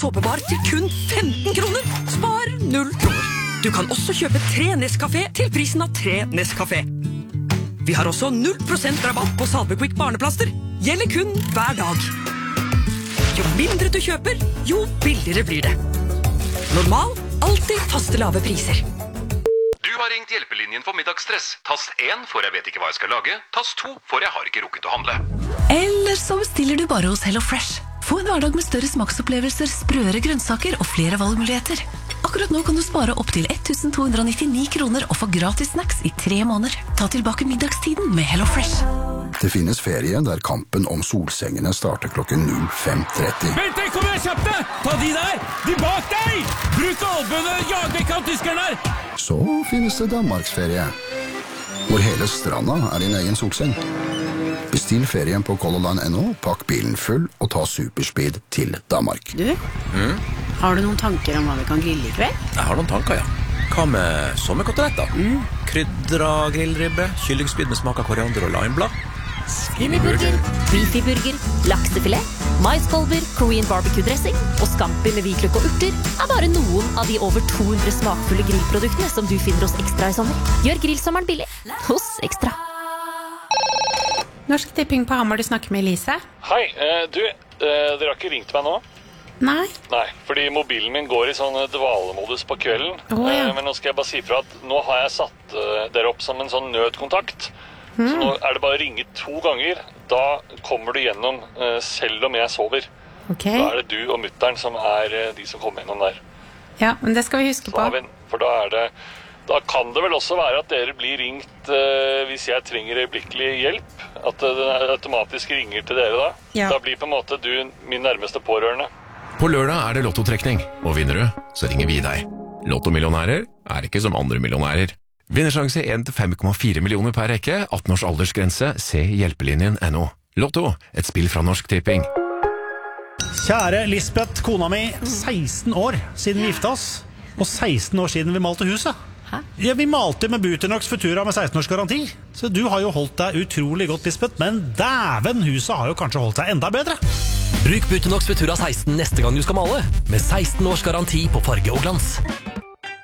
såpebar til kun 15 kroner. Spar 0 kroner. Du kan også kjøpe 3 Nescafé til prisen av 3 Nescafé. Vi har også 0% rabatt på Salvequick barneplaster. Gjelder kun hver dag. Jo mindre du kjøper, jo billigere blir det. Normal, alltid faste lave priser. Du har ringt hjelpelinjen for middagsstress. Tast 1 for jeg vet ikke hva jeg skal lage. Tast 2 for jeg har ikke rukket å handle. Eller så bestiller du bare hos HelloFresh. Få en hverdag med større smaksopplevelser, sprøere grønnsaker og flere valgmuligheter. Akkurat nå kan du spare opp til 1299 kroner og få gratis snacks i 3 måneder. Ta tilbake middagstiden med HelloFresh. Det finnes ferie der kampen om solsengene starter klokken 05:30. Vent, kom igjen, kjapt deg! Ta de der! De bak deg! Bruk albønene, jag vekk av tyskerne her! Så finnes det Danmarksferie, hvor hele stranda er din egen solseng. Bestill ferien på colorline.no, pakk bilen full og ta superspeed til Danmark. Du, har du noen tanker om hva vi kan grille i kveld? Jeg har noen tanker, ja. Hva med sommerkoteletter? Krydra grillribbe, kyllingspyd med smak av koriander og limeblad. Skinnyburger, beefyburger, laksefilet, maiskolber, Korean barbecue-dressing og scampi med hvitløk og urter er bare noen av de over 200 smakfulle grillproduktene som du finner hos Ekstra i sommer. Gjør grillsommeren billig hos Ekstra. Norsk Tipping på Hamar, du snakker med Elise. Hei, dere har ikke ringt meg nå? Nei. Nei, fordi mobilen min går i sånn dvalemodus på kvelden. Ja. Men nå skal jeg bare si fra at nå har jeg satt dere opp som en sånn nødkontakt. Så nå er det bare å ringe 2 ganger. Da kommer du gjennom selv om jeg sover. Ok. Da er det du og mutteren som er de som kommer gjennom der. Ja, men det skal vi huske på. For da kan det vel også være at dere blir ringt hvis jeg trenger øyeblikkelig hjelp. At den automatisk ringer til dere da. Ja. Da blir på en måte du min nærmeste pårørende. På lørdag er det lottotrekning, og vinner du, så ringer vi deg. Lottomillionærer er ikke som andre millionærer. Vinnersjanse 1-5,4 millioner per rekke, 18 års aldersgrense, se hjelpelinjen.no. Lotto, et spill fra Norsk Tipping. Kjære Lisbeth, kona mi, 16 år siden vi gifta oss, og 16 år siden vi malte huset. Ja, vi malte med Buternox Futura med 16 års garanti, så du har jo holdt deg utrolig godt, Lisbeth, men dæven, huset har jo kanskje holdt seg enda bedre. Bruk Buternox Futura 16 neste gang du skal male, med 16 års garanti på farge og glans.